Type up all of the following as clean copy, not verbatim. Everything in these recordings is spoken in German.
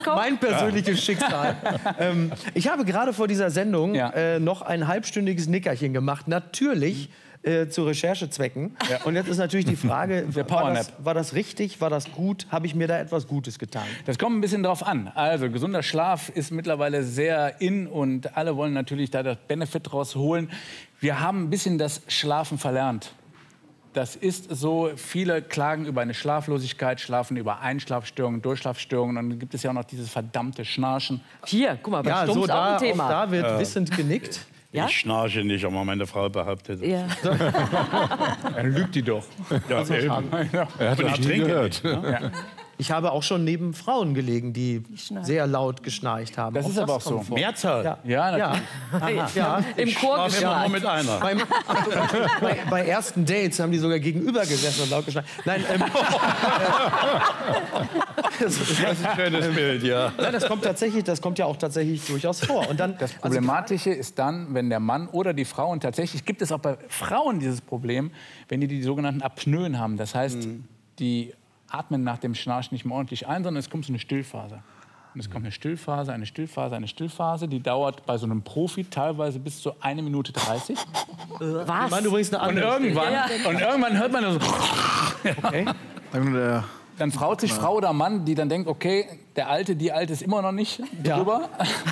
Mein persönliches Schicksal. Ich habe gerade vor dieser Sendung noch ein halbstündiges Nickerchen gemacht. Natürlich zu Recherchezwecken. Ja. Und jetzt ist natürlich die Frage, war das richtig, war das gut? Habe ich mir da etwas Gutes getan? Das kommt ein bisschen drauf an. Also gesunder Schlaf ist mittlerweile sehr in und alle wollen natürlich da das Benefit rausholen. Wir haben ein bisschen das Schlafen verlernt. Das ist so, viele klagen über eine Schlaflosigkeit, schlafen über Einschlafstörungen, Durchschlafstörungen. Und dann gibt es ja auch noch dieses verdammte Schnarchen. Hier, guck mal, bei Stumms auch ein Thema. Auch da wird wissend genickt. Ja? Ich schnarche nicht, aber meine Frau behauptet. Ja. Dann lügt die doch. Ja, also, er hat das nie gehört. Ja. Ich habe auch schon neben Frauen gelegen, die sehr laut geschnarcht haben. Das ist aber auch so. Mehrzahl? Ja, natürlich. Ja. Im Chor geschnarcht. Nur mit einer. Bei ersten Dates haben die sogar gegenüber gesessen und laut geschnarcht. Nein, das ist ein schönes Bild, ja. Nein, das kommt ja auch tatsächlich durchaus vor. Und dann, das Problematische ist dann, wenn der Mann oder die Frau, und tatsächlich gibt es auch bei Frauen dieses Problem, wenn die sogenannten Apnoen haben. Das heißt, die atmen nach dem Schnarchen nicht mehr ordentlich ein, sondern es kommt so eine Stillphase. Und es kommt eine Stillphase, eine Stillphase, eine Stillphase. Die dauert bei so einem Profi teilweise bis zu 1 Minute 30. Was? Ich meine übrigens eine andere. Und irgendwann hört man so. Okay. Dann traut sich Frau oder Mann, die dann denkt, okay, der Alte, die Alte ist immer noch nicht drüber.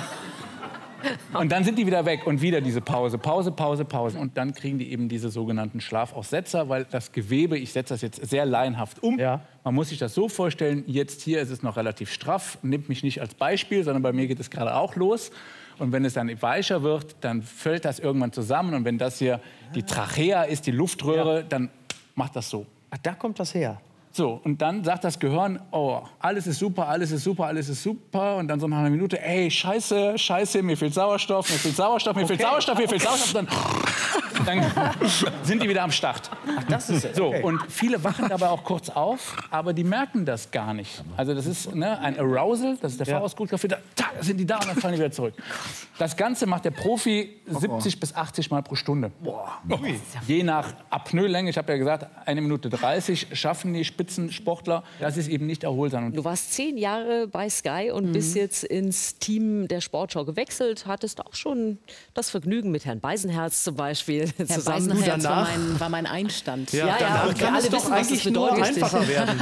Und dann sind die wieder weg und wieder diese Pause. Und dann kriegen die eben diese sogenannten Schlafaussetzer, weil das Gewebe, ich setze das jetzt sehr laienhaft um, man muss sich das so vorstellen, jetzt hier ist es noch relativ straff, nimmt mich nicht als Beispiel, sondern bei mir geht es gerade auch los. Und wenn es dann weicher wird, dann fällt das irgendwann zusammen. Und wenn das hier die Trachea ist, die Luftröhre, dann macht das so. Ach, da kommt das her. So, und dann sagt das Gehirn, oh, alles ist super, alles ist super, alles ist super. Und dann so nach einer Minute, ey, scheiße, mir fehlt Sauerstoff, mir fehlt Sauerstoff, mir fehlt Sauerstoff, mir fehlt Sauerstoff. Dann sind die wieder am Start. Ach, das ist es. So, und viele wachen dabei auch kurz auf, aber die merken das gar nicht. Also das ist ein Arousal, das ist der Fachausdruck dafür, da sind die da und dann fallen die wieder zurück. Das Ganze macht der Profi 70 bis 80 Mal pro Stunde. Boah. Je nach Apnoe-Länge, ich habe ja gesagt, 1 Minute 30 schaffen die Spitzensportler. Das ist eben nicht erholsam. Du warst 10 Jahre bei Sky und bist jetzt ins Team der Sportschau gewechselt. Hattest auch schon das Vergnügen mit Herrn Beisenherz zum Beispiel. Herr Beisenherz war mein Einstand. Danach kann es doch eigentlich nur einfacher werden.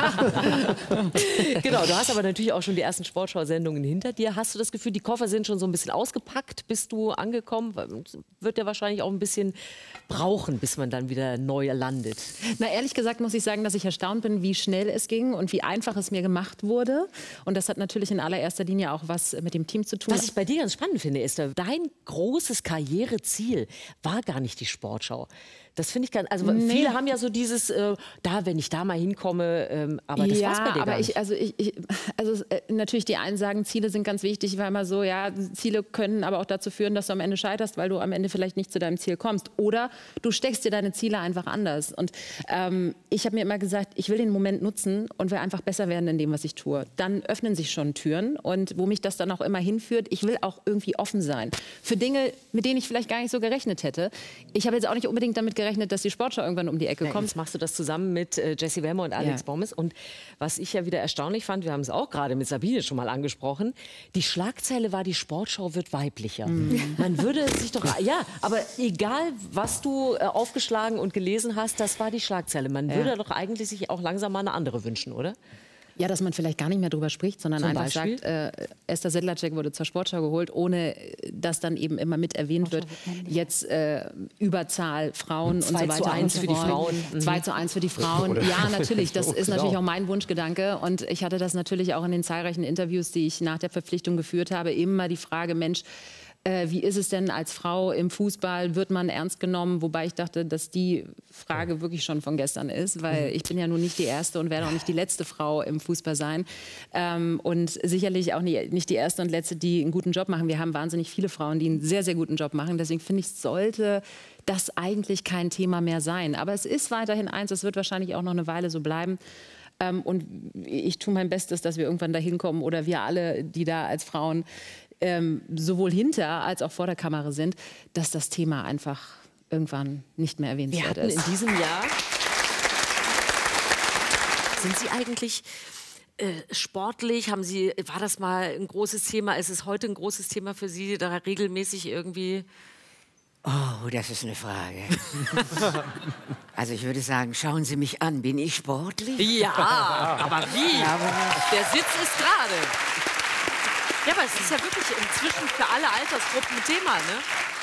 Genau, du hast aber natürlich auch schon die ersten Sportschau-Sendungen hinter dir. Hast du das Gefühl, die Koffer sind schon so ein bisschen ausgepackt? Bist du angekommen? Wird ja wahrscheinlich auch ein bisschen brauchen, bis man dann wieder neu landet. Na, ehrlich gesagt muss ich sagen, dass ich erstaunt bin, wie schnell es ging und wie einfach es mir gemacht wurde. Und das hat natürlich in allererster Linie auch was mit dem Team zu tun. Was ich bei dir ganz spannend finde, ist, dein großes Karriereziel war gar nicht die Sportschau. Das finde ich ganz, also viele haben ja so dieses, wenn ich da mal hinkomme, aber das war's bei dir gar nicht. Also natürlich die einen sagen, Ziele sind ganz wichtig, weil immer so, ja, Ziele können aber auch dazu führen, dass du am Ende scheiterst, weil du am Ende vielleicht nicht zu deinem Ziel kommst. Oder du steckst dir deine Ziele einfach anders. Und ich habe mir immer gesagt, ich will den Moment nutzen und will einfach besser werden in dem, was ich tue. Dann öffnen sich schon Türen und wo mich das dann auch immer hinführt, ich will auch irgendwie offen sein. Für Dinge, mit denen ich vielleicht gar nicht so gerechnet hätte. Ich habe jetzt auch nicht unbedingt damit gerechnet, dass die Sportschau irgendwann um die Ecke kommt. Jetzt machst du das zusammen mit Jessie Wemmer und Alex Bommes. Und was ich ja wieder erstaunlich fand, wir haben es auch gerade mit Sabine schon mal angesprochen, die Schlagzeile war, die Sportschau wird weiblicher. Man würde sich doch, aber egal, was du aufgeschlagen und gelesen hast, das war die Schlagzeile. Man würde doch eigentlich sich auch langsam mal eine andere wünschen, oder? Ja, dass man vielleicht gar nicht mehr drüber spricht, sondern einfach sagt, Esther Sedlacek wurde zur Sportschau geholt, ohne dass dann eben immer mit erwähnt wird, jetzt Überzahl Frauen und so weiter. 2:1 für die Frauen. 2:1 für die Frauen. Ja, natürlich, das ist natürlich auch mein Wunschgedanke. Und ich hatte das natürlich auch in den zahlreichen Interviews, die ich nach der Verpflichtung geführt habe, immer die Frage, Mensch, wie ist es denn als Frau im Fußball? Wird man ernst genommen? Wobei ich dachte, dass die Frage wirklich schon von gestern ist, weil ich bin ja nun nicht die erste und werde auch nicht die letzte Frau im Fußball sein. Und sicherlich auch nicht die erste und letzte, die einen guten Job machen. Wir haben wahnsinnig viele Frauen, die einen sehr, sehr guten Job machen. Deswegen finde ich, sollte das eigentlich kein Thema mehr sein. Aber es ist weiterhin eins, es wird wahrscheinlich auch noch eine Weile so bleiben. Und ich tue mein Bestes, dass wir irgendwann dahin kommen oder wir alle, die da als Frauen sowohl hinter als auch vor der Kamera sind, dass das Thema einfach irgendwann nicht mehr erwähnenswert ist. In diesem Jahr sind Sie eigentlich Sportlich, war das mal ein großes Thema? Ist es heute ein großes Thema für Sie, da regelmäßig irgendwie... Oh, das ist eine Frage. Also ich würde sagen, schauen Sie mich an, bin ich sportlich? Ja, aber wie? Der Sitz ist gerade. Ja, aber es ist ja wirklich inzwischen für alle Altersgruppen ein Thema, ne?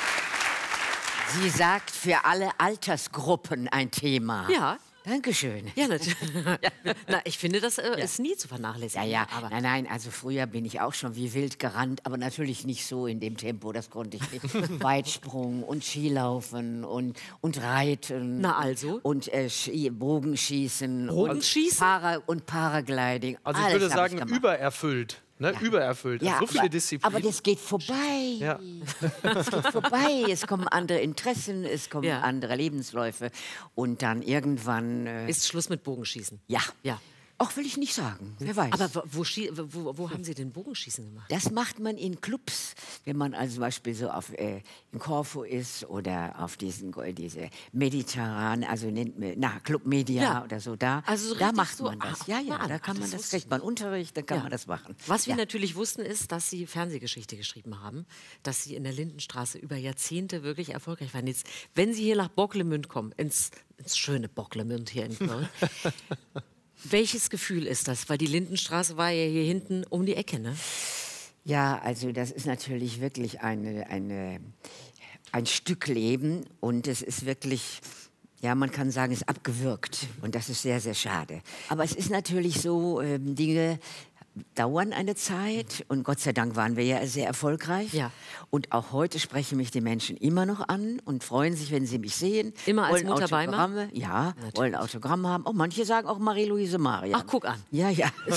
Sie sagt, für alle Altersgruppen ein Thema. Ja. Dankeschön. Ja, natürlich. Na, ich finde, das ist nie zu vernachlässigen. Ja, aber nein, also früher bin ich auch schon wie wild gerannt, aber natürlich nicht so in dem Tempo, das konnte ich nicht. Weitsprung und Skilaufen und Reiten. Na also? Und Bogenschießen. Bogenschießen? Und Paragliding. Also ich würde sagen, übererfüllt. Ne? Ja. Übererfüllt. Ja, so viele Disziplinen. Aber das geht vorbei. Ja. Es geht vorbei. Es kommen andere Interessen, es kommen andere Lebensläufe. Und dann irgendwann... ist Schluss mit Bogenschießen? Ja. Auch will ich nicht sagen, wer weiß. Aber wo haben Sie denn Bogenschießen gemacht? Das macht man in Clubs, wenn man also zum Beispiel so in Korfu ist oder auf diese mediterran, also Club Media oder so, da macht man das. Da kann man das, kriegt man Unterricht, da kann man das machen. Was wir natürlich wussten, ist, dass Sie Fernsehgeschichte geschrieben haben, dass Sie in der Lindenstraße über Jahrzehnte wirklich erfolgreich waren. Jetzt, wenn Sie hier nach Bocklemünd kommen, ins schöne Bocklemünd hier in Köln, welches Gefühl ist das? Weil die Lindenstraße war ja hier hinten um die Ecke, ne? Ja, also das ist natürlich wirklich ein Stück Leben und es ist wirklich, ja, man kann sagen, es ist abgewürgt und das ist sehr, sehr schade. Aber es ist natürlich so, Dinge dauern eine Zeit und Gott sei Dank waren wir ja sehr erfolgreich. Ja. Und auch heute sprechen mich die Menschen immer noch an und freuen sich, wenn sie mich sehen. Immer als Mutter Beimer? Ja, natürlich. Wollen Autogramm haben. Oh, manche sagen auch Marie-Louise Marian. Ach, guck an. Ja.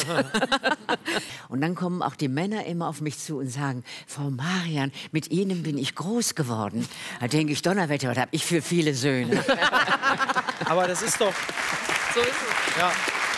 Und dann kommen auch die Männer immer auf mich zu und sagen, Frau Marian, mit Ihnen bin ich groß geworden. Da denke ich, Donnerwetter, was habe ich für viele Söhne. Aber das ist doch... So ist es. Ja.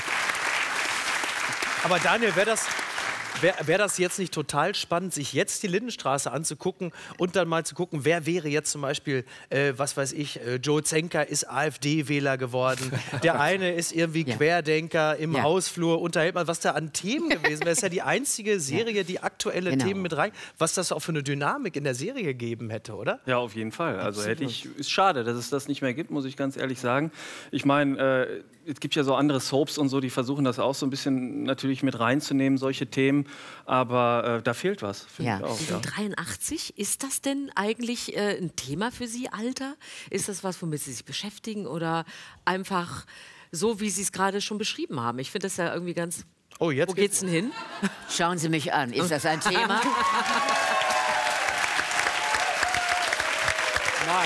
Aber Daniel, wäre das jetzt nicht total spannend, sich jetzt die Lindenstraße anzugucken und dann mal zu gucken, wer wäre jetzt zum Beispiel, was weiß ich, Joe Zenker ist AfD-Wähler geworden, der eine ist irgendwie Querdenker im Hausflur, unterhält man, was da an Themen gewesen wäre. Das ist ja die einzige Serie, die aktuelle Themen mit rein, was das auch für eine Dynamik in der Serie gegeben hätte, oder? Ja, auf jeden Fall. Also ist schade, dass es das nicht mehr gibt, muss ich ganz ehrlich sagen. Ich meine, es gibt ja so andere Soaps und so, die versuchen das auch so ein bisschen natürlich mit reinzunehmen, solche Themen. Aber da fehlt was, finde ich auch. Sie sind 83. Ist das denn eigentlich ein Thema für Sie, Alter? Ist das was, womit Sie sich beschäftigen oder einfach so, wie Sie es gerade schon beschrieben haben? Ich finde das ja irgendwie ganz... Oh, jetzt wo geht's denn hin? Schauen Sie mich an. Ist das ein Thema? Nein.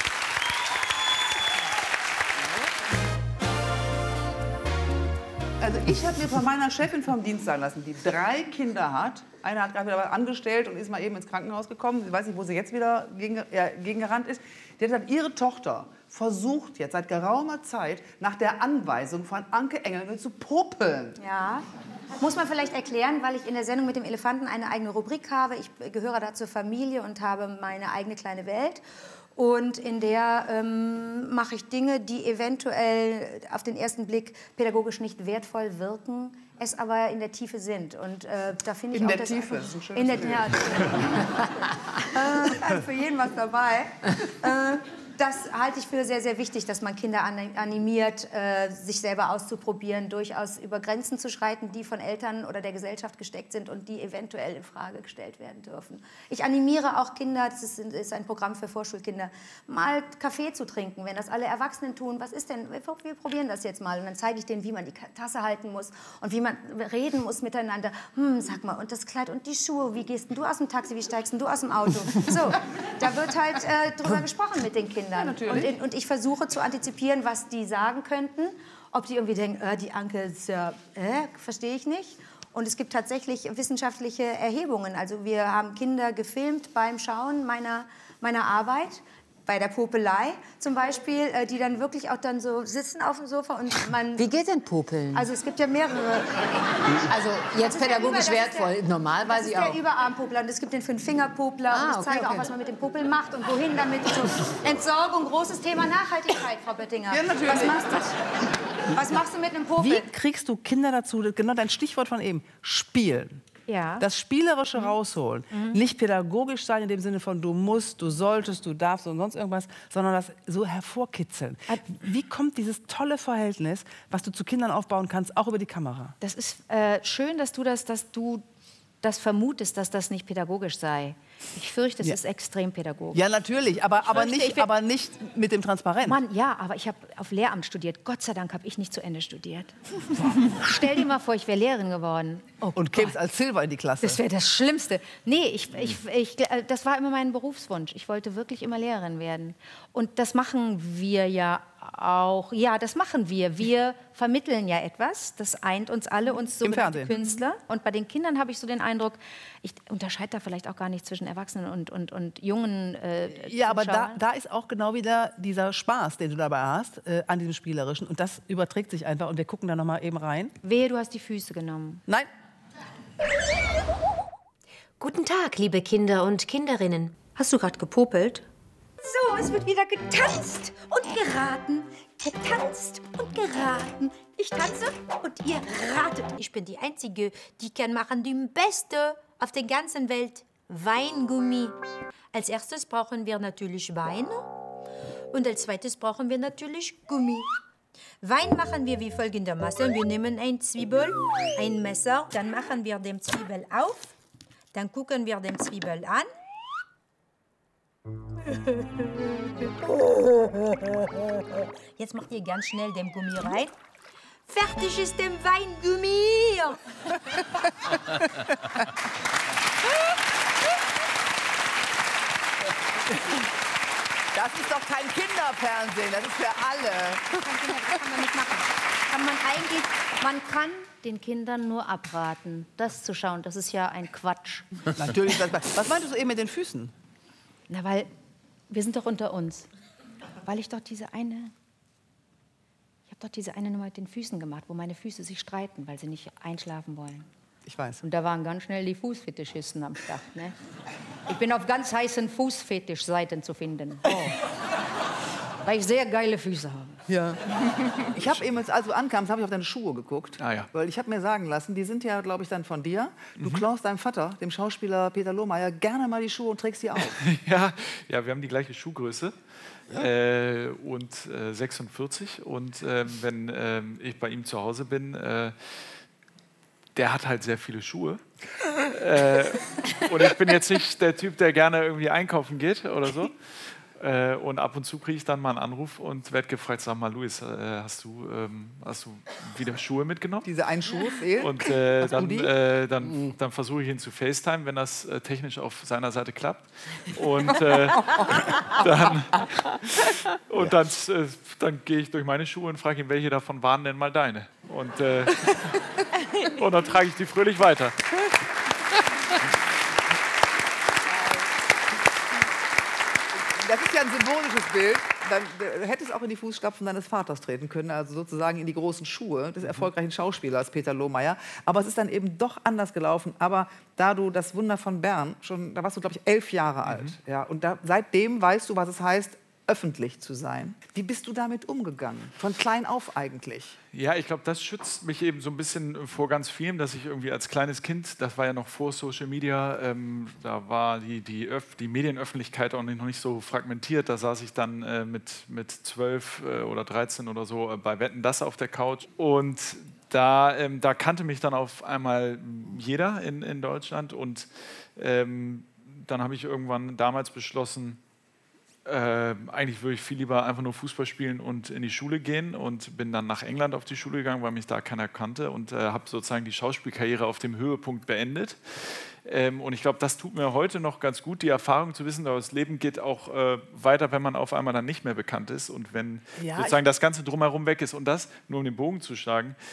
Also ich habe mir von meiner Chefin vom Dienst sagen lassen, die 3 Kinder hat. Eine hat gerade wieder angestellt und ist mal eben ins Krankenhaus gekommen. Ich weiß nicht, wo sie jetzt wieder gegen gerannt ist. Die hat gesagt, ihre Tochter versucht jetzt seit geraumer Zeit nach der Anweisung von Anke Engelke zu popeln. Ja, muss man vielleicht erklären, weil ich in der Sendung mit dem Elefanten eine eigene Rubrik habe. Ich gehöre da zur Familie und habe meine eigene kleine Welt. Und in der mache ich Dinge, die eventuell auf den ersten Blick pädagogisch nicht wertvoll wirken, es aber in der Tiefe sind. Und da finde ich in auch, der dass Tiefe. Das ist ein schönes in der Bild. Also für jeden was dabei. Das halte ich für sehr, sehr wichtig, dass man Kinder animiert, sich selber auszuprobieren, durchaus über Grenzen zu schreiten, die von Eltern oder der Gesellschaft gesteckt sind und die eventuell in Frage gestellt werden dürfen. Ich animiere auch Kinder, das ist ein Programm für Vorschulkinder, mal Kaffee zu trinken. Wenn das alle Erwachsenen tun, was ist denn, wir probieren das jetzt mal. Und dann zeige ich denen, wie man die Tasse halten muss und wie man reden muss miteinander. Sag mal, und das Kleid und die Schuhe, wie gehst denn du aus dem Taxi, wie steigst denn du aus dem Auto? So, da wird halt drüber gesprochen mit den Kindern. Ja, und ich versuche zu antizipieren, was die sagen könnten. Ob die irgendwie denken, die Anke ist ja, verstehe ich nicht. Und es gibt tatsächlich wissenschaftliche Erhebungen. Also wir haben Kinder gefilmt beim Schauen meiner Arbeit. bei der Popelei zum Beispiel, die dann wirklich auch dann so sitzen auf dem Sofa und man... Wie geht denn Popeln? Also es gibt ja mehrere. Also jetzt pädagogisch wertvoll, normal weiß ich auch. Das ist der Überarmpopler und es gibt den 5-Finger-Popler. Und ich zeige auch, was man mit dem Popel macht und wohin damit. So. Entsorgung, großes Thema Nachhaltigkeit, Frau Böttinger. Ja, natürlich. Was machst du mit einem Popel? Wie kriegst du Kinder dazu, genau dein Stichwort von eben, spielen? Ja. Das Spielerische rausholen. Nicht pädagogisch sein in dem Sinne von du musst, du solltest, du darfst und sonst irgendwas, sondern das so hervorkitzeln. Wie kommt dieses tolle Verhältnis, was du zu Kindern aufbauen kannst, auch über die Kamera? Das ist schön, dass du das vermutest, dass das nicht pädagogisch sei. Ich fürchte, es ist extrem pädagogisch. Ja, natürlich, aber nicht mit dem Transparent. Mann, ja, aber ich habe auf Lehramt studiert. Gott sei Dank habe ich nicht zu Ende studiert. Stell dir mal vor, ich wäre Lehrerin geworden. Oh und kämst als Silber in die Klasse. Das wäre das Schlimmste. Nee, das war immer mein Berufswunsch. Ich wollte wirklich immer Lehrerin werden. Und das machen wir ja auch. Ja, das machen wir. Wir vermitteln ja etwas. Das eint uns alle, uns sogenannte Künstler. Und bei den Kindern habe ich so den Eindruck, ich unterscheide da vielleicht auch gar nicht zwischen Erwachsenen und jungen Ja, aber da ist auch genau wieder dieser Spaß, den du dabei hast, an diesem Spielerischen. Und das überträgt sich einfach. Und wir gucken da noch mal eben rein. Wehe, du hast die Füße genommen. Nein. Guten Tag, liebe Kinder und Kinderinnen. Hast du gerade gepopelt? So, es wird wieder getanzt und geraten. Getanzt und geraten. Ich tanze und ihr ratet. Ich bin die Einzige, die kann machen die Beste auf der ganzen Welt. Weingummi. Als erstes brauchen wir natürlich Wein. Und als zweites brauchen wir natürlich Gummi. Wein machen wir wie folgendermaßen. Wir nehmen ein Zwiebel, ein Messer, dann machen wir den Zwiebel auf. Dann gucken wir den Zwiebel an. Jetzt macht ihr ganz schnell den Gummi rein. Fertig ist der Weingummi. Das ist doch kein Kinderfernsehen, das ist für alle. Das kann man nicht machen. Man kann den Kindern nur abraten, das zu schauen. Das ist ja ein Quatsch. Natürlich. Was meintest du eben mit den Füßen? Na, weil wir sind doch unter uns. Weil ich habe doch diese eine Nummer mit den Füßen gemacht, wo meine Füße sich streiten, weil sie nicht einschlafen wollen. Ich weiß. Und da waren ganz schnell die Fußfetischisten am Start. Ne? Ich bin auf ganz heißen Fußfetischseiten zu finden. Oh. Weil ich sehr geile Füße habe. Ja. Ich habe eben, als du ankamst, habe ich auf deine Schuhe geguckt. Ah, ja. Weil ich habe mir sagen lassen, die sind ja, glaube ich, dann von dir. Du klaust deinem Vater, dem Schauspieler Peter Lohmeier, gerne mal die Schuhe und trägst sie auf. Ja, wir haben die gleiche Schuhgröße. Ja. Und 46. Und wenn ich bei ihm zu Hause bin, der hat halt sehr viele Schuhe. Und ich bin jetzt nicht der Typ, der gerne irgendwie einkaufen geht oder so. Und ab und zu kriege ich dann mal einen Anruf und werde gefragt, sag mal, Luis, hast du wieder Schuhe mitgenommen? Diese einen Schuhe fehlen? Und dann versuche ich ihn zu FaceTime, wenn das technisch auf seiner Seite klappt. Und dann gehe ich durch meine Schuhe und frage ihn, welche davon waren denn mal deine? Und dann trage ich die fröhlich weiter. Das ist ja ein symbolisches Bild. Dann hätte es auch in die Fußstapfen deines Vaters treten können, also sozusagen in die großen Schuhe des erfolgreichen Schauspielers Peter Lohmeier. Aber es ist dann eben doch anders gelaufen. Aber da du das Wunder von Bern da warst du, glaube ich, 11 Jahre alt. Ja, und seitdem weißt du, was es heißt, öffentlich zu sein. Wie bist du damit umgegangen? Von klein auf eigentlich? Ja, ich glaube, das schützt mich eben so ein bisschen vor ganz vielem, dass ich irgendwie als kleines Kind, das war ja noch vor Social Media, da war die Medienöffentlichkeit auch noch nicht so fragmentiert. Da saß ich dann mit 12 oder 13 oder so bei Wetten, dass auf der Couch. Und da kannte mich dann auf einmal jeder in Deutschland. Und dann habe ich irgendwann damals beschlossen, eigentlich würde ich viel lieber einfach nur Fußball spielen und in die Schule gehen und bin dann nach England auf die Schule gegangen, weil mich da keiner kannte und habe sozusagen die Schauspielkarriere auf dem Höhepunkt beendet. Und ich glaube, das tut mir heute noch ganz gut, die Erfahrung zu wissen, das Leben geht auch weiter, wenn man auf einmal dann nicht mehr bekannt ist und wenn sozusagen das Ganze drumherum weg ist. Und das, nur um den Bogen zu schlagen,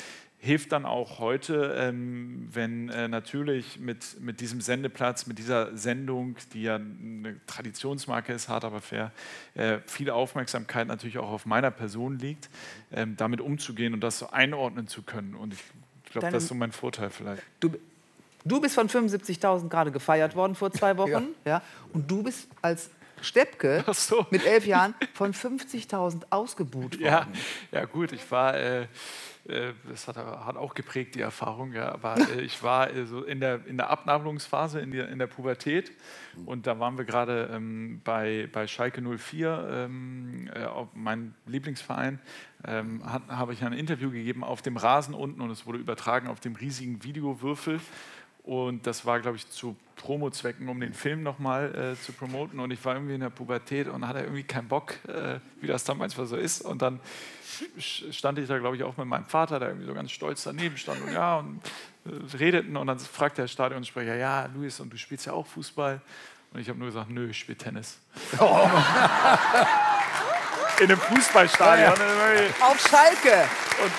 hilft dann auch heute, wenn natürlich mit diesem Sendeplatz, mit dieser Sendung, die ja eine Traditionsmarke ist, hart aber fair, viel Aufmerksamkeit natürlich auch auf meiner Person liegt, damit umzugehen und das so einordnen zu können. Und ich glaube, das ist so mein Vorteil vielleicht. Du bist von 75.000 gerade gefeiert worden vor 2 Wochen. Ja. Und du bist als Steppke mit 11 Jahren von 50.000 ausgebuht worden. Ja gut, ich war... das hat auch geprägt, die Erfahrung. Ja. Aber ich war so in der Abnabelungsphase, in der Pubertät. Und da waren wir gerade bei Schalke 04, mein Lieblingsverein. Habe ich ein Interview gegeben auf dem Rasen unten und es wurde übertragen auf dem riesigen Videowürfel. Und das war, glaube ich, zu Promo-Zwecken, um den Film nochmal zu promoten. Und ich war irgendwie in der Pubertät und hatte irgendwie keinen Bock, wie das dann manchmal so ist. Und dann stand ich da, glaube ich, auch mit meinem Vater, der irgendwie so ganz stolz daneben stand und redeten. Und dann fragt der Stadionsprecher, ja, Luis, und du spielst ja auch Fußball? Und ich habe nur gesagt, nö, ich spiele Tennis. Oh. In einem Fußballstadion. Auf Schalke. Und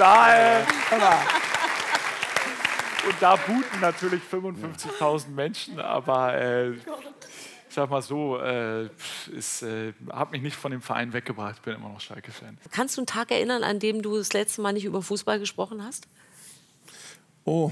da booten natürlich 55.000 Menschen, aber ich sag mal so, hat mich nicht von dem Verein weggebracht. Ich bin immer noch Schalke-Fan. Kannst du einen Tag erinnern, an dem du das letzte Mal nicht über Fußball gesprochen hast? Oh.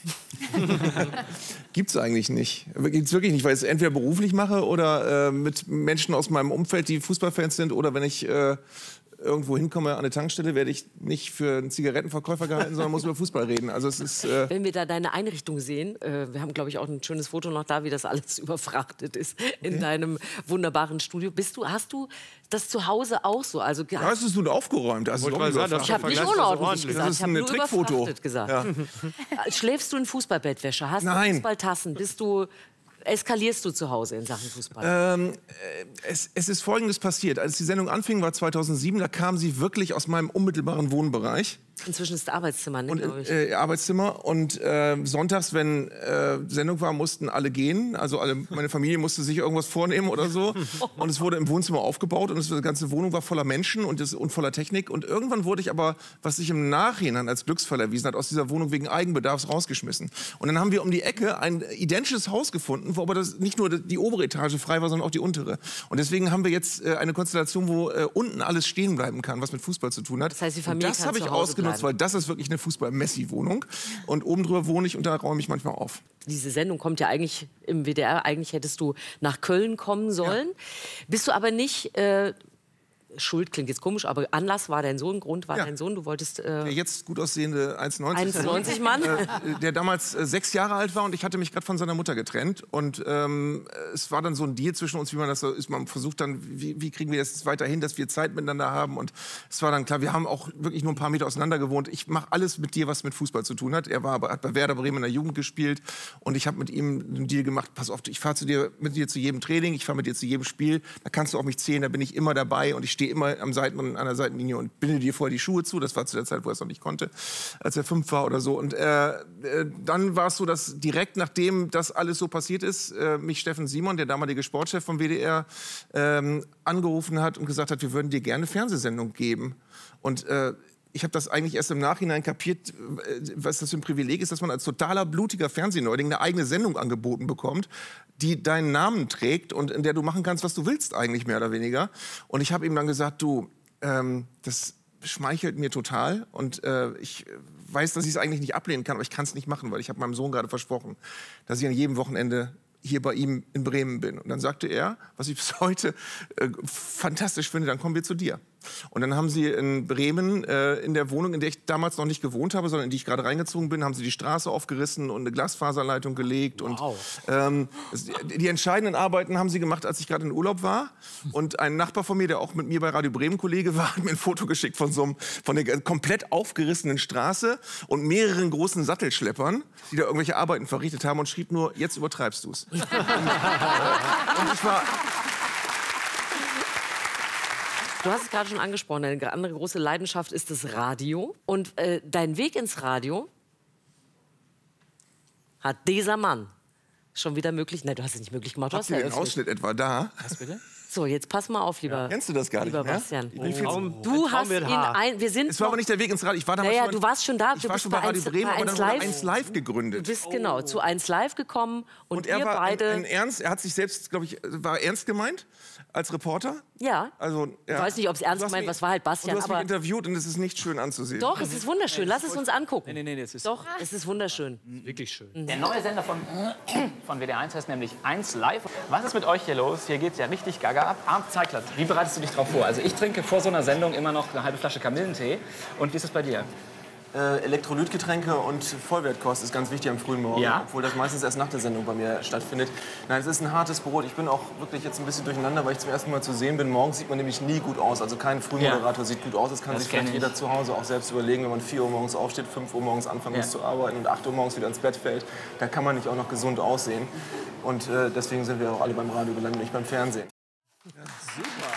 Gibt's eigentlich nicht. Gibt's wirklich nicht, weil ich es entweder beruflich mache oder mit Menschen aus meinem Umfeld, die Fußballfans sind, oder wenn ich irgendwo hinkomme an eine Tankstelle, werde ich nicht für einen Zigarettenverkäufer gehalten, sondern muss über Fußball reden. Also es ist, wenn wir da deine Einrichtung sehen, wir haben, glaube ich, auch ein schönes Foto noch da, wie das alles überfrachtet ist in deinem wunderbaren Studio. Hast du das zu Hause auch so? Also, ja, es ist nun aufgeräumt. Also ich habe nicht unordentlich gesagt, das ist ein Trickfoto. Gesagt. Ja. Schläfst du in Fußballbettwäsche? Hast du Fußballtassen? Eskalierst du zu Hause in Sachen Fußball? Es ist Folgendes passiert. Als die Sendung anfing, war 2007, da kam sie wirklich aus meinem unmittelbaren Wohnbereich. Inzwischen ist Arbeitszimmer, ne, glaube ich. Arbeitszimmer. Und sonntags, wenn Sendung war, mussten alle gehen. Also meine Familie musste sich irgendwas vornehmen oder so. Und es wurde im Wohnzimmer aufgebaut und die ganze Wohnung war voller Menschen und voller Technik. Und irgendwann wurde ich aber, was sich im Nachhinein als Glücksfall erwiesen hat, aus dieser Wohnung wegen Eigenbedarfs rausgeschmissen. Und dann haben wir um die Ecke ein identisches Haus gefunden, wo aber nicht nur die obere Etage frei war, sondern auch die untere. Und deswegen haben wir jetzt eine Konstellation, wo unten alles stehen bleiben kann, was mit Fußball zu tun hat. Das heißt, die Familie das habe ich ausgenutzt, weil das ist wirklich eine Fußball-Messi-Wohnung. Und oben drüber wohne ich und da räume ich manchmal auf. Diese Sendung kommt ja eigentlich im WDR. Eigentlich hättest du nach Köln kommen sollen. Ja. Bist du aber nicht... Schuld klingt jetzt komisch, aber Anlass war dein Sohn, Grund war dein Sohn. Du wolltest... der jetzt gut aussehende 1,90 Mann. Der damals 6 Jahre alt war und ich hatte mich gerade von seiner Mutter getrennt. Und es war dann so ein Deal zwischen uns, wie man das so ist. Man versucht dann, wie kriegen wir das weiter hin, dass wir Zeit miteinander haben. Und es war dann klar, wir haben auch wirklich nur ein paar Meter auseinander gewohnt. Ich mache alles mit dir, was mit Fußball zu tun hat. Er hat bei Werder Bremen in der Jugend gespielt. Und ich habe mit ihm einen Deal gemacht, pass auf, ich fahre mit dir zu jedem Training, ich fahre mit dir zu jedem Spiel. Da kannst du auf mich zählen, da bin ich immer dabei. Und ich stehe immer an der Seitenlinie und binde dir vorher die Schuhe zu. Das war zu der Zeit, wo er es noch nicht konnte, als er 5 war oder so. Und dann war es so, dass direkt nachdem das alles so passiert ist, mich Steffen Simon, der damalige Sportchef vom WDR, angerufen hat und gesagt hat, wir würden dir gerne eine Fernsehsendung geben. Und ich habe das eigentlich erst im Nachhinein kapiert, was das für ein Privileg ist, dass man als totaler blutiger Fernsehneuling eine eigene Sendung angeboten bekommt, die deinen Namen trägt und in der du machen kannst, was du willst, eigentlich mehr oder weniger. Und ich habe ihm dann gesagt, du, das schmeichelt mir total und ich weiß, dass ich es eigentlich nicht ablehnen kann, aber ich kann es nicht machen, weil ich habe meinem Sohn gerade versprochen, dass ich an jedem Wochenende hier bei ihm in Bremen bin. Und dann sagte er, was ich bis heute fantastisch finde, dann kommen wir zu dir. Und dann haben sie in Bremen, in der Wohnung, in der ich damals noch nicht gewohnt habe, sondern in die ich gerade reingezogen bin, haben sie die Straße aufgerissen und eine Glasfaserleitung gelegt. Wow. Und die entscheidenden Arbeiten haben sie gemacht, als ich gerade in Urlaub war. Und ein Nachbar von mir, der auch mit mir bei Radio Bremen Kollege war, hat mir ein Foto geschickt von der komplett aufgerissenen Straße und mehreren großen Sattelschleppern, die da irgendwelche Arbeiten verrichtet haben und schrieb nur, jetzt übertreibst du's. Und ich war... Du hast es gerade schon angesprochen, deine andere große Leidenschaft ist das Radio. Und dein Weg ins Radio hat dieser Mann schon wieder möglich... Nein, du hast es nicht möglich gemacht. Habt ihr den Ausschnitt etwa da? Was bitte? So, jetzt pass mal auf, lieber. Kennst du das gar nicht, lieber ne? Bastian. Traum, du hast ihn wir sind. Es war aber nicht der Weg ins Radio. Ich war damals naja, du warst schon da. Ich war schon bei Radio Bremen, aber dann wurde 1 Live gegründet. Du bist genau zu 1 Live gekommen und er ihr war beide. er hat sich selbst, glaube ich, war ernst gemeint als Reporter. Ja. Also, ja. Ich weiß nicht, ob es ernst gemeint war, was war halt Bastian. Du hast mich interviewt und es ist nicht schön anzusehen. Doch, es ist wunderschön. Lass es uns angucken. Nee, es ist Doch, es ist wunderschön. wirklich schön. Der neue Sender von WDR 1 heißt nämlich 1 Live. Was ist mit euch hier los? Hier geht's ja richtig gaga ab. Arndt Zeigler, wie bereitest du dich drauf vor? Also ich trinke vor so einer Sendung immer noch eine halbe Flasche Kamillentee. Und wie ist es bei dir? Elektrolytgetränke und Vollwertkost ist ganz wichtig am frühen Morgen, ja? Obwohl das meistens erst nach der Sendung bei mir stattfindet. Nein, es ist ein hartes Brot. Ich bin auch wirklich jetzt ein bisschen durcheinander, weil ich zum ersten Mal zu sehen bin. Morgens sieht man nämlich nie gut aus. Also kein Frühmoderator sieht gut aus. Das kann sich vielleicht jeder zu Hause auch selbst überlegen, wenn man 4 Uhr morgens aufsteht, 5 Uhr morgens anfangen muss zu arbeiten und 8 Uhr morgens wieder ins Bett fällt. Da kann man nicht auch noch gesund aussehen. Und deswegen sind wir auch alle beim Radio gelandet, nicht beim Fernsehen. Ja, super.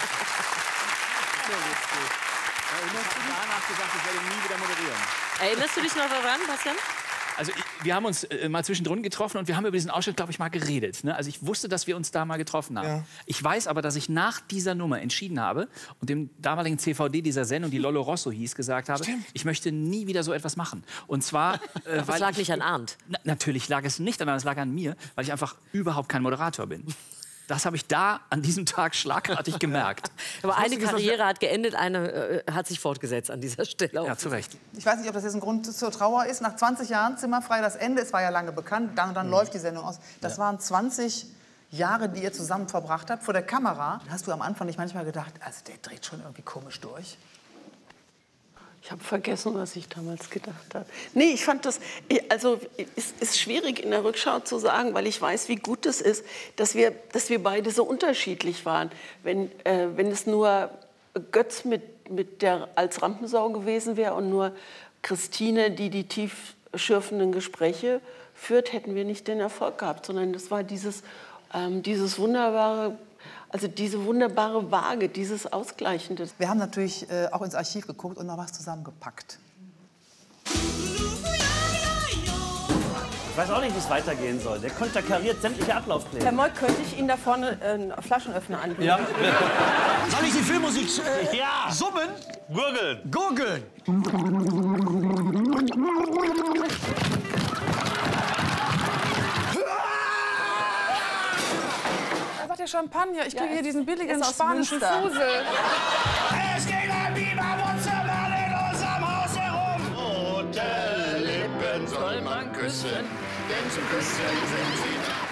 Danach gesagt, ich werde nie wieder moderieren. Erinnerst du dich noch daran, Bastian? Also wir haben uns mal zwischendrin getroffen und wir haben über diesen Ausschnitt, glaube ich, mal geredet. Ne? Also ich wusste, dass wir uns da mal getroffen haben. Ja. Ich weiß aber, dass ich nach dieser Nummer entschieden habe und dem damaligen CVD dieser Sendung, die Lollo Rosso hieß, gesagt habe, ich möchte nie wieder so etwas machen. Und zwar... das lag nicht an Arndt. Natürlich lag es nicht an Arndt, es lag an mir, weil ich einfach überhaupt kein Moderator bin. Das habe ich da an diesem Tag schlagartig gemerkt. Aber eine Karriere hat geendet, eine hat sich fortgesetzt an dieser Stelle. Ja, zu Recht. Ich weiß nicht, ob das jetzt ein Grund zur Trauer ist. Nach 20 Jahren Zimmerfrei, das Ende, es war ja lange bekannt, dann läuft die Sendung aus. Das waren 20 Jahre, die ihr zusammen verbracht habt vor der Kamera. Hast du am Anfang nicht manchmal gedacht, also der dreht schon irgendwie komisch durch? Ich habe vergessen, was ich damals gedacht habe. Nee, ich fand das, also es ist schwierig in der Rückschau zu sagen, weil ich weiß, wie gut es ist, dass wir beide so unterschiedlich waren. Wenn es nur Götz mit der als Rampensau gewesen wäre und nur Christine, die tiefschürfenden Gespräche führt, hätten wir nicht den Erfolg gehabt, sondern das war dieses wunderbare, also diese wunderbare Waage, dieses Ausgleichende. Wir haben natürlich auch ins Archiv geguckt und noch was zusammengepackt. Ich weiß auch nicht, wie es weitergehen soll. Der konterkariert sämtliche Ablaufpläne. Herr Moll, könnte ich Ihnen da vorne einen Flaschenöffner anbieten? Ja. Soll ich die Filmmusik summen? Gurgeln. Gurgeln. Der Champagner, ich kriege hier diesen billigen spanischen Fusel. Es geht ein Biberwurzelmann in unserem Haus herum. Rote Lippen soll man küssen, denn zu küssen sind sie da.